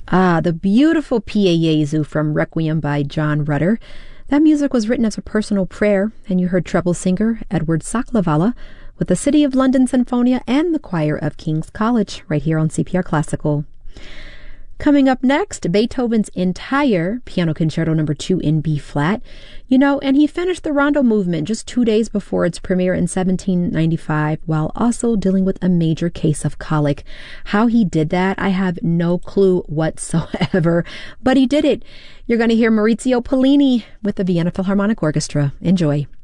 Ah, the beautiful Pie Jesu from Requiem by John Rutter. That music was written as a personal prayer, and you heard treble singer Edward Saklavala with the City of London Sinfonia and the choir of King's College right here on CPR Classical. Coming up next, Beethoven's entire Piano Concerto No. 2 in B-flat. And he finished the Rondo movement just 2 days before its premiere in 1795 while also dealing with a major case of colic. How he did that, I have no clue whatsoever, but he did it. You're going to hear Maurizio Pollini with the Vienna Philharmonic Orchestra. Enjoy.